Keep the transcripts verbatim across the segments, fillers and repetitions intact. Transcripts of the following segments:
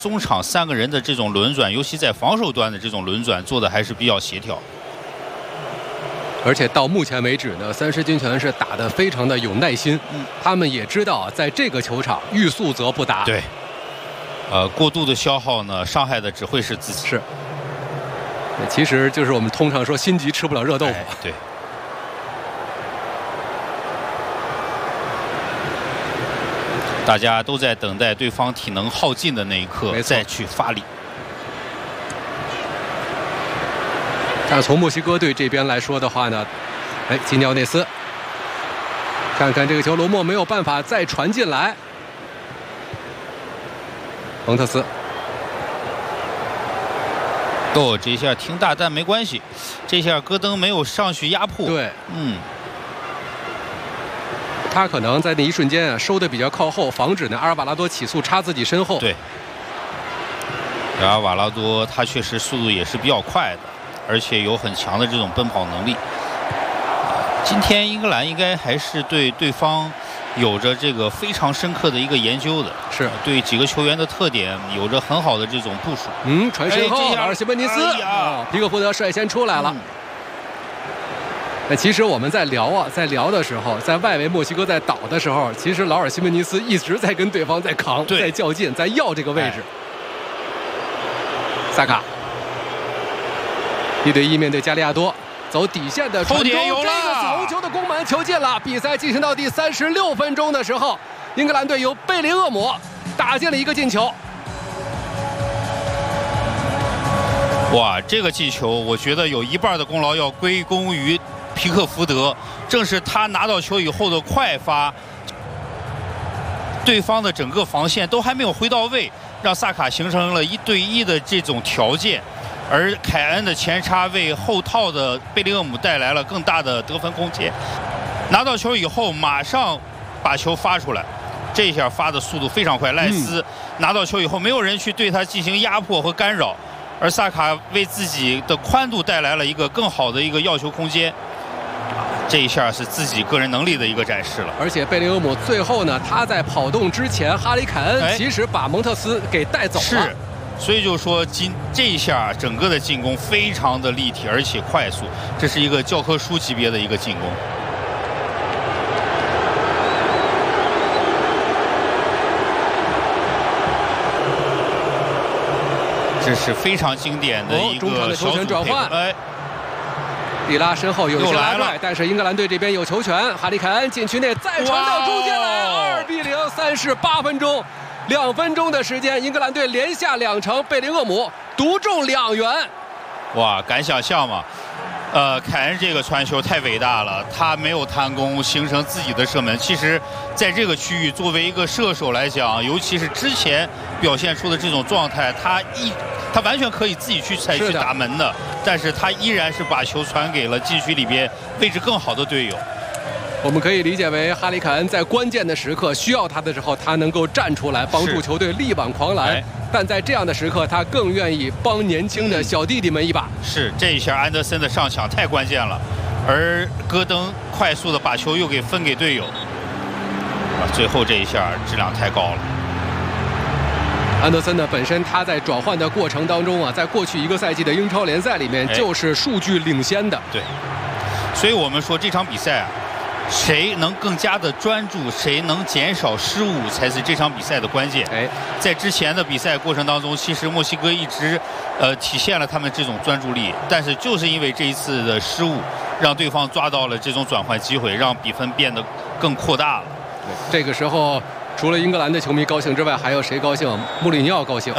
中场三个人的这种轮转，尤其在防守端的这种轮转做的还是比较协调。 而且到目前为止呢，三狮军团是打得非常的有耐心，嗯，他们也知道啊，在这个球场欲速则不达。 对，呃，过度的消耗呢，伤害的只会是自己。 是，其实就是我们通常说心急吃不了热豆腐。 哎、对。大家都在等待对方体能耗尽的那一刻再去发力。 但从墨西哥队这边来说的话呢，哎，基尼奥内斯，看看这个球，罗莫没有办法再传进来。蒙特斯， 哦，这一下挺大，但没关系，这下戈登没有上去压迫。 对， 嗯。 他可能在那一瞬间啊收的比较靠后，防止呢阿尔瓦拉多起速插自己身后。 对，阿尔瓦拉多他确实速度也是比较快的，而且有很强的这种奔跑能力。今天英格兰应该还是对对方有着这个非常深刻的一个研究的， 是对几个球员的特点有着很好的这种部署。 嗯，传身后， 阿尔西门尼斯， 哎哦，皮克福德率先出来了。嗯，那其实我们在聊啊，在聊的时候，在外围墨西哥在倒的时候，其实劳尔·西门尼斯一直在跟对方在扛，在较劲，在要这个位置。哎、萨卡一对一面对加利亚多，走底线的传中，这个紫红球的攻门球进了。比赛进行到第三十六分钟的时候，英格兰队由贝林厄姆打进了一个进球。 哇，这个进球，我觉得有一半的功劳要归功于皮克福德，正是他拿到球以后的快发，对方的整个防线都还没有挥到位，让萨卡形成了一对一的这种条件，而凯恩的前插为后套的贝林厄姆带来了更大的得分空间。拿到球以后，马上把球发出来，这一下发的速度非常快。赖斯拿到球以后，没有人去对他进行压迫和干扰。而萨卡为自己的宽度带来了一个更好的一个要球空间，这一下是自己个人能力的一个展示了。 而且贝林厄姆最后呢，他在跑动之前，哈里凯恩其实把蒙特斯给带走了。 是，所以就说今这一下整个的进攻非常的立体而且快速，这是一个教科书级别的一个进攻。这是非常经典的一个球权转换。 哎， 蒂拉身后有一些拉拽， 但是英格兰队这边有球权。哈里凯恩禁区内再传到中间来，二比零，三十八分钟，两分钟的时间，英格兰队连下两城，贝林厄姆独中两元。 哇，敢想象吗？呃，凯恩这个传球太伟大了，他没有贪功，形成自己的射门。其实，在这个区域，作为一个射手来讲，尤其是之前表现出的这种状态，他一他完全可以自己去采取打门的，但是他依然是把球传给了禁区里边位置更好的队友。 我们可以理解为哈里凯恩在关键的时刻需要他的时候，他能够站出来帮助球队力挽狂澜。哎，但在这样的时刻，他更愿意帮年轻的小弟弟们一把。 是，这一下安德森的上抢太关键了，而戈登快速的把球又给分给队友。啊，最后这一下质量太高了。 安德森呢，本身他在转换的过程当中啊，在过去一个赛季的英超联赛里面就是数据领先的。 对，所以我们说这场比赛啊，谁能更加的专注，谁能减少失误，才是这场比赛的关键。 哎， 在之前的比赛过程当中，其实墨西哥一直呃体现了他们这种专注力，但是就是因为这一次的失误，让对方抓到了这种转换机会，让比分变得更扩大了。 对，这个时候除了英格兰的球迷高兴之外，还有谁高兴？穆里尼奥高兴。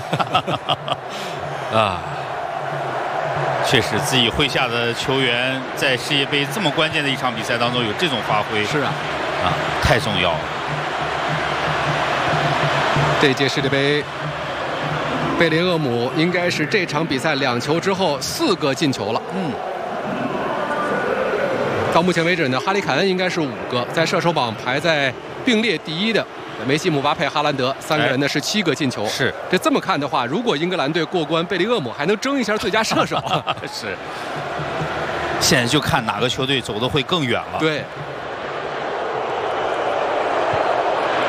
啊。确实，自己麾下的球员在世界杯这么关键的一场比赛当中有这种发挥， 是啊， 啊，太重要了。 这届世界杯，贝林厄姆应该是这场比赛两球之后四个进球了。嗯，到目前为止呢，哈里凯恩应该是五个，在射手榜排在并列第一的。梅西、姆巴佩、哈兰德三个人呢是七个进球。 是， 这这么看的话，如果英格兰队过关，贝林厄姆还能争一下最佳射手。 是。现在就看哪个球队走得会更远了。 对。